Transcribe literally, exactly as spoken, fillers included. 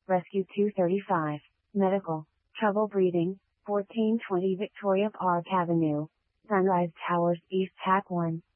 Rescue two thirty-five, Medical, Trouble Breathing, fourteen twenty Victoria Park Avenue, Sunrise Towers East Tack one.